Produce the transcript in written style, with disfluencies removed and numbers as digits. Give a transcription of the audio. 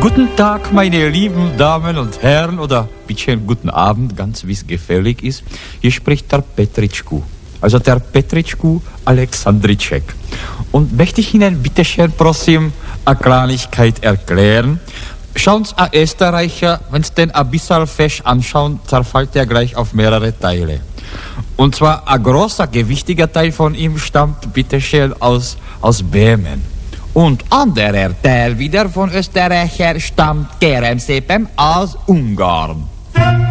Guten Tag, meine lieben Damen und Herren, oder bitte guten Abend, ganz wie es gefällig ist. Hier spricht der Petritschku, also der Petritschku Alexandritschek. Und möchte ich Ihnen bitte schön, prosím, eine Kleinigkeit erklären. Schauen Sie, ein Österreicher, wenn Sie den ein bisschen fesch anschauen, zerfällt er gleich auf mehrere Teile. Und zwar ein großer, gewichtiger Teil von ihm stammt bitteschön aus Böhmen. Und anderer Teil wieder von Österreicher stammt, kérem szépen, aus Ungarn.